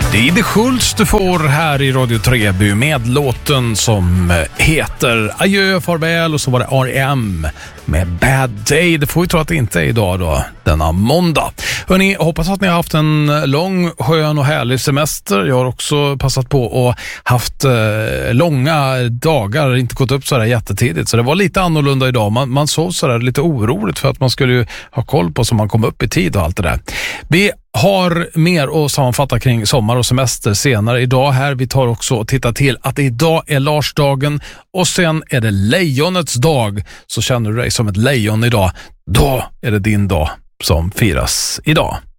Didi Schultz du får här i Radio Treby med låten som heter Adjö, farväl, och så var det R.E.M. med Bad Day. Det får vi tro att det inte är idag då, denna måndag. Hörrni, hoppas att ni har haft en lång, skön och härlig semester. Jag har också passat på och haft långa dagar, inte gått upp så här jättetidigt. Så det var lite annorlunda idag. Man sov så där lite oroligt för att man skulle ju ha koll på så man kom upp i tid och allt det där. Vi har mer att sammanfatta kring sommar och semester senare idag här. Vi tar också och tittar till att idag är Larsdagen och sen är det lejonets dag. Så känner du dig som ett lejon idag, då är det din dag som firas idag.